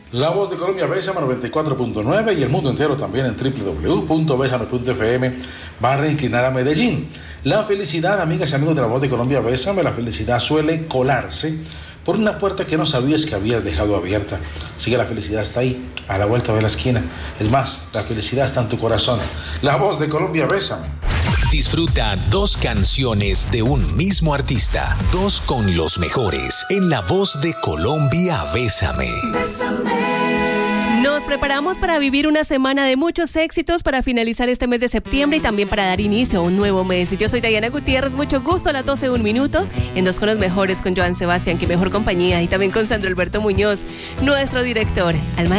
La Voz de Colombia, Bésame 94.9 y el mundo entero también en www.besame.fm va a reinclinar a Medellín. La felicidad, amigas y amigos de La Voz de Colombia, Bésame, la felicidad suele colarse por una puerta que no sabías que habías dejado abierta. Así que la felicidad está ahí, a la vuelta de la esquina. Es más, la felicidad está en tu corazón. La Voz de Colombia, Bésame. Disfruta 2 canciones de un mismo artista, 2 con los mejores, en La Voz de Colombia, Bésame. Nos preparamos para vivir una semana de muchos éxitos para finalizar este mes de septiembre y también para dar inicio a un nuevo mes. Yo soy Diana Gutiérrez, mucho gusto a las 12 1 minuto, en 2 con los mejores con Joan Sebastián, que mejor compañía, y también con Sandro Alberto Muñoz, nuestro director. Alma